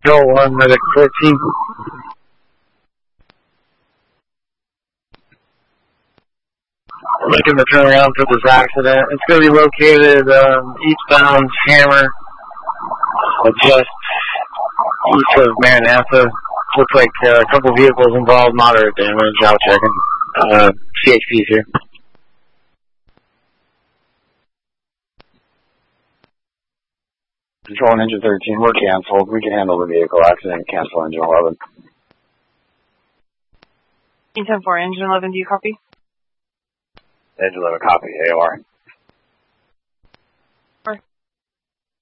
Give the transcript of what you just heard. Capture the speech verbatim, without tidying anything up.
Go one, medic fourteen. We're making the turnaround for this accident. It's going to be located um, eastbound Hammer, uh, just east of Maranatha. Looks like uh, a couple vehicles involved, moderate damage. Out checking. Uh, C H P's here. Control engine thirteen, we're canceled. We can handle the vehicle accident. Cancel engine eleven. ten four, engine eleven, do you copy? Engine eleven, copy. A O R.